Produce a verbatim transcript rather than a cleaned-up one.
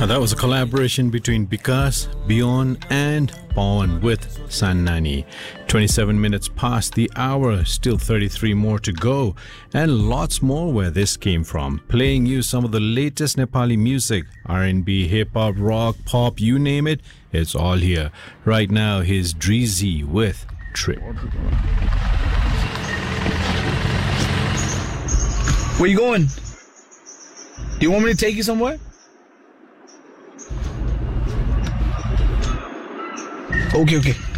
Now that was a collaboration between Bikas, Bjorn and Pawan with Sannani. twenty-seven minutes past the hour, still thirty-three more to go, and lots more where this came from. Playing you some of the latest Nepali music, R and B, hip-hop, rock, pop, you name it, it's all here. Right now, here's Dreezy with Trip. Where you going? Do you want me to take you somewhere? Okay, okay.